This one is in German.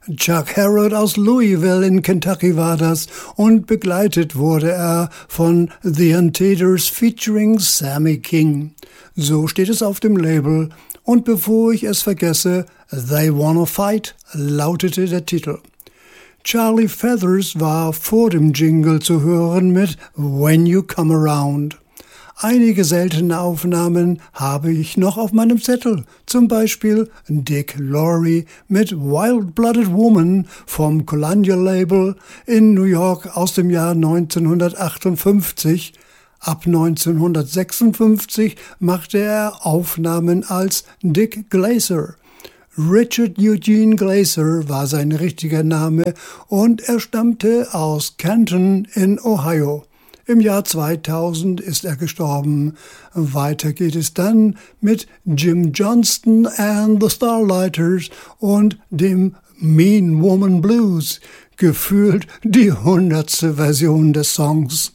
Chuck Harrod aus Louisville in Kentucky war das und begleitet wurde er von The Anteaters featuring Sammy King. So steht es auf dem Label und bevor ich es vergesse, They Wanna Fight lautete der Titel. Charlie Feathers war vor dem Jingle zu hören mit When You Come Around. Einige seltene Aufnahmen habe ich noch auf meinem Zettel, zum Beispiel Dick Lowry mit Wild Blooded Woman vom Colonial Label in New York aus dem Jahr 1958. Ab 1956 machte er Aufnahmen als Dick Glaser. Richard Eugene Glaser war sein richtiger Name und er stammte aus Canton in Ohio. Im Jahr 2000 ist er gestorben. Weiter geht es dann mit Jim Johnston and the Starlighters und dem Mean Woman Blues, gefühlt die 100. Version des Songs.